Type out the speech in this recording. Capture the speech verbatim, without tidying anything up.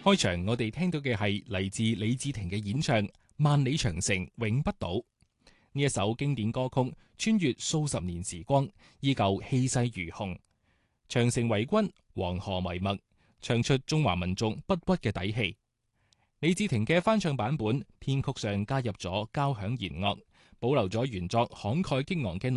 開場我哋聽到嘅係嚟自李治廷嘅演唱《萬里長城永不倒》。呢一首經典歌曲穿越數十年時光，依舊氣勢如虹。長城為君，黃河為脈，唱出中華民族不屈嘅底氣。李治廷嘅翻唱版本，編曲上加入咗交響弦樂，保留咗原作慷慨激昂嘅